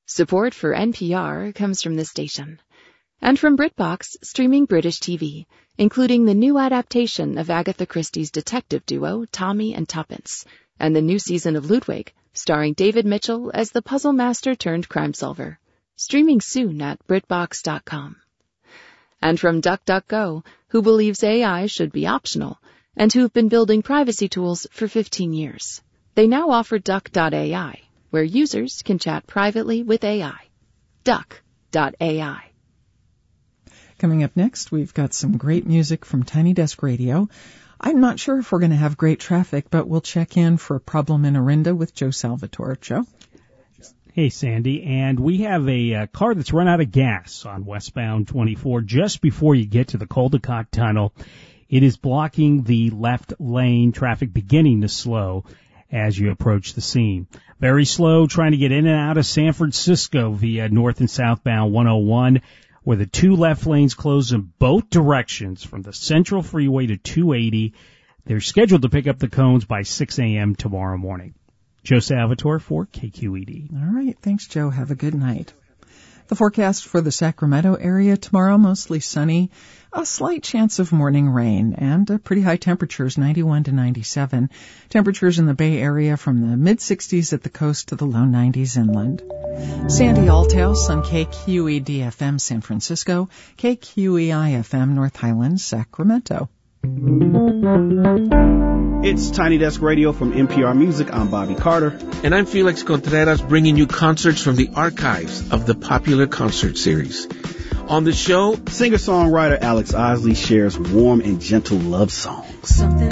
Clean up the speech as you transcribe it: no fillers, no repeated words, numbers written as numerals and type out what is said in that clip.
Support for NPR comes from this station. And from BritBox, streaming British TV, including the new adaptation of Agatha Christie's detective duo, Tommy and Tuppence, and the new season of Ludwig, starring David Mitchell as the puzzle master turned crime solver. Streaming soon at BritBox.com. And from DuckDuckGo, who believes AI should be optional, and who've been building privacy tools for 15 years. They now offer Duck.ai, where users can chat privately with AI. Duck.ai. Coming up next, we've got some great music from Tiny Desk Radio. I'm not sure if we're going to have great traffic, but we'll check in for a problem in Orinda with Joe Salvatore. Joe? Hey, Sandy. And we have a car that's run out of gas on westbound 24 just before you get to the Caldecott Tunnel. It is blocking the left lane, traffic beginning to slow as you approach the scene. Very slow trying to get in and out of San Francisco via north and southbound 101, where the two left lanes close in both directions from the Central Freeway to 280. They're scheduled to pick up the cones by 6 a.m. tomorrow morning. Joe Salvatore for KQED. All right. Thanks, Joe. Have a good night. The forecast for the Sacramento area tomorrow, mostly sunny, a slight chance of morning rain, and pretty high temperatures, 91 to 97. Temperatures in the Bay Area from the mid-60s at the coast to the low 90s inland. Sandy Althouse on KQED-FM San Francisco, KQEI-FM North Highlands, Sacramento. It's Tiny Desk Radio from NPR Music. I'm Bobby Carter. And I'm Felix Contreras, bringing you concerts from the archives of the popular concert series. On the show, singer-songwriter Alex Osley shares warm and gentle love songs.